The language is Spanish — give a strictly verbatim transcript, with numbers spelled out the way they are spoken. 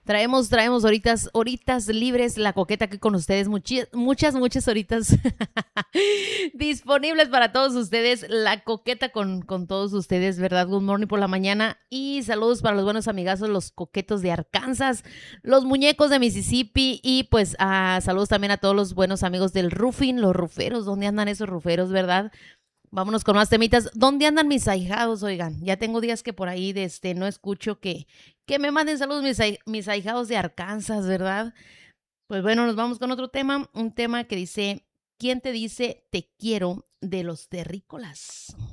Traemos, traemos horitas, horitas libres, la coqueta aquí con ustedes, muchi- muchas, muchas horitas disponibles para todos ustedes, la coqueta con, con todos ustedes, ¿verdad? Good morning por la mañana y saludos para los buenos amigazos, los coquetos de Arkansas, los muñecos de Mississippi y pues ah, saludos también a todos los buenos amigos del roofing, los ruferos, ¿dónde andan esos ruferos, verdad? Vámonos con más temitas. ¿Dónde andan mis ahijados? Oigan, ya tengo días que por ahí de este, no escucho que, que me manden saludos mis, ahij- mis ahijados de Arkansas, ¿verdad? Pues bueno, nos vamos con otro tema, un tema que dice, ¿quién te dice te quiero de los terrícolas?